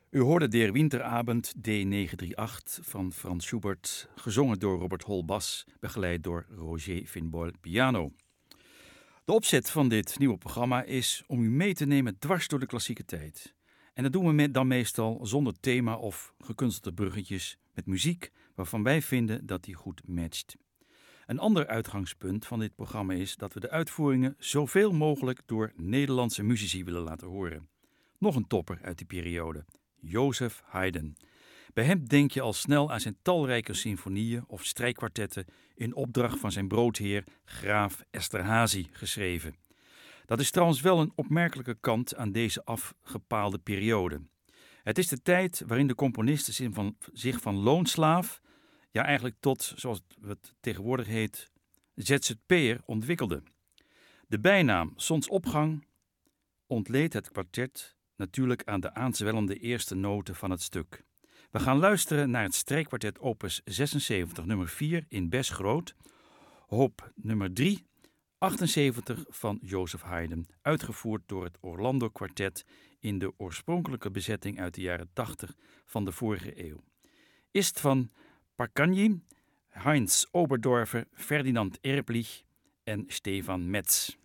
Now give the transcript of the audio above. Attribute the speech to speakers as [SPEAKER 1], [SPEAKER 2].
[SPEAKER 1] U hoorde Der Winterabend D938 van Franz Schubert, gezongen door Robert Hol bas, begeleid door Roger Finboil piano. De opzet van dit nieuwe programma is om u mee te nemen dwars door de klassieke tijd. En dat doen we dan meestal zonder thema of gekunstelde bruggetjes, met muziek waarvan wij vinden dat die goed matcht. Een ander uitgangspunt van dit programma is dat we de uitvoeringen zoveel mogelijk door Nederlandse muzici willen laten horen. Nog een topper uit die periode, Joseph Haydn. Bij hem denk je al snel aan zijn talrijke symfonieën of strijkkwartetten in opdracht van zijn broodheer graaf Esterhazy geschreven. Dat is trouwens wel een opmerkelijke kant aan deze afgepaalde periode. Het is de tijd waarin de componisten zich van loonslaaf, ja eigenlijk tot, zoals het tegenwoordig heet, ZZP'er ontwikkelden. De bijnaam Zonsopgang ontleent het kwartet natuurlijk aan de aanzwellende eerste noten van het stuk. We gaan luisteren naar het strijkkwartet opus 76 nummer 4 in Bes groot, op nummer 3, 78 van Joseph Haydn, uitgevoerd door het Orlando Kwartet in de oorspronkelijke bezetting uit de jaren 80 van de vorige eeuw. Ist van Parkagni, Heinz Oberdorfer, Ferdinand Erblich en Stefan Metz.